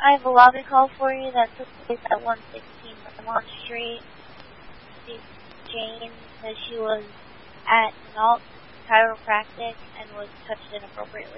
I have a lobby call for you that took place at 116 Vermont Street. Jane says she was at Nault Chiropractic and was touched inappropriately.